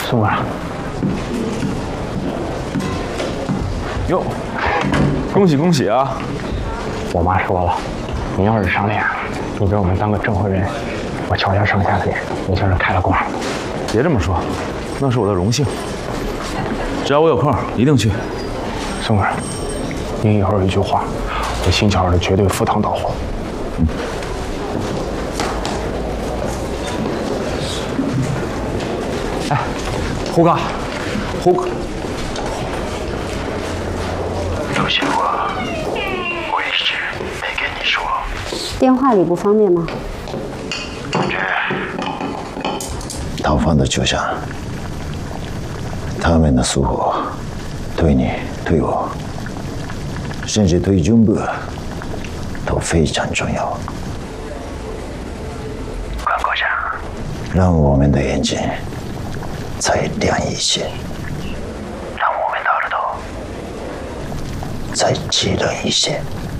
宋哥， 哟，恭喜恭喜啊！ 我妈说了，你要是上脸，你给我们当个证婚人，我瞧瞧剩下的脸，你算是开了光。 别这么说，那是我的荣幸。只要我有空，一定去。 宋哥，您以后有一句话，我心瞧着绝对赴汤蹈火。哎，胡哥， 有些话我一直没跟你说。 电话里不方便吗？ 逃犯的就像他们的生活，对你、对我，甚至对中国都非常重要。关国长，让我们的眼睛再亮一些，让我们的耳朵再激动一些。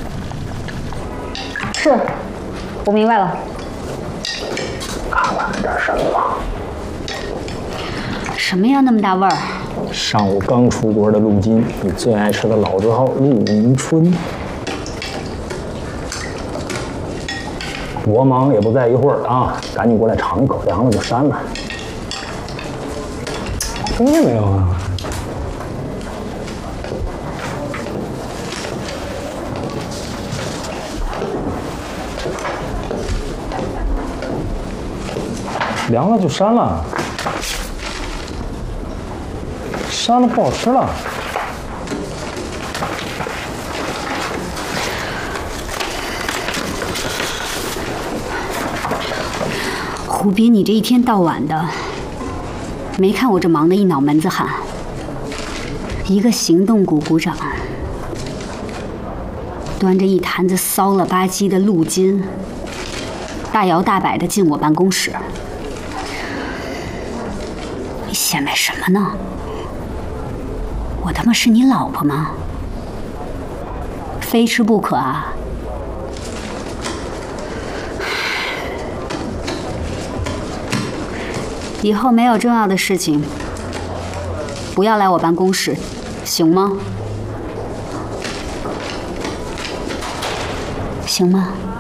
是，我明白了。 看看这什么？ 什么呀，那么大味儿？ 上午刚出锅的陆金，你最爱吃的老字号陆明春。我忙也不在一会儿啊，赶紧过来尝一口，凉了就删了。听见没有啊？凉了就删了，删了不好吃了。 胡斌，你这一天到晚的，没看我这忙得一脑门子汗。一个行动股股长，端着一坛子骚了吧唧的陆金，大摇大摆地进我办公室。你显摆什么呢？我他妈是你老婆吗？非吃不可啊！以后没有重要的事情，不要来我办公室，行吗？行吗？